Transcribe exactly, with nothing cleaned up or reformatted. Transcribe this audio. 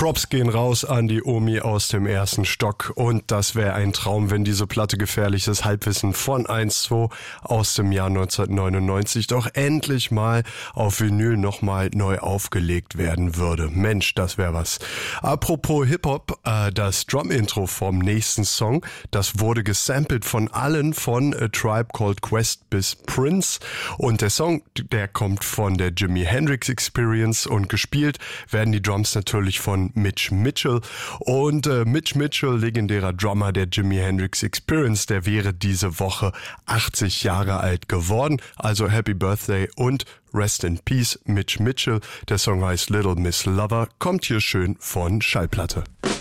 Props gehen raus an die Omi aus dem ersten Stock und das wäre ein Traum, wenn diese Platte Gefährliches Halbwissen von eins zwei aus dem Jahr neunzehnhundertneunundneunzig doch endlich mal auf Vinyl nochmal neu aufgelegt werden würde. Mensch, das wäre was. Apropos Hip-Hop, äh, das Drum-Intro vom nächsten Song, das wurde gesampelt von allen von A Tribe Called Quest bis Prince und der Song, der kommt von der Jimi Hendrix Experience und gespielt werden die Drums natürlich von Mitch Mitchell und äh, Mitch Mitchell, legendärer Drummer der Jimi Hendrix Experience, der wäre diese Woche achtzig Jahre alt geworden, also Happy Birthday und Rest in Peace Mitch Mitchell. Der Song heißt Little Miss Lover, kommt hier schön von Schallplatte.